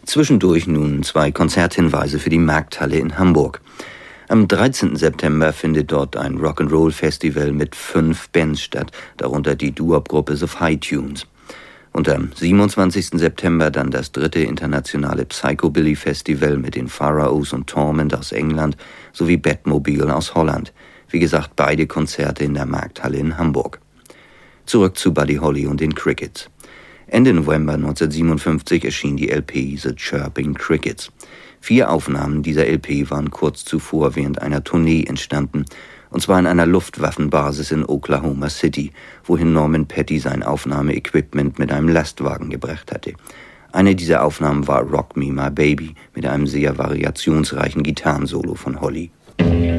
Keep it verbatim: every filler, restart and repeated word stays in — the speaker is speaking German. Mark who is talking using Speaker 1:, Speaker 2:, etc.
Speaker 1: Zwischendurch nun zwei Konzerthinweise für die Markthalle in Hamburg. Am dreizehnten September findet dort ein Rock'n'Roll-Festival mit fünf Bands statt, darunter die Doo-Wop-Gruppe The Five Tunes. Und am siebenundzwanzigsten September dann das dritte internationale Psychobilly-Festival mit den Pharaohs und Torment aus England sowie Batmobile aus Holland. Wie gesagt, beide Konzerte in der Markthalle in Hamburg. Zurück zu Buddy Holly und den Crickets. Ende November neunzehnhundertsiebenundfünfzig erschien die L P The Chirping Crickets. Vier Aufnahmen dieser L P waren kurz zuvor während einer Tournee entstanden, und zwar in einer Luftwaffenbasis in Oklahoma City, wohin Norman Petty sein Aufnahmeequipment mit einem Lastwagen gebracht hatte. Eine dieser Aufnahmen war Rock Me My Baby mit einem sehr variationsreichen Gitarrensolo von Holly.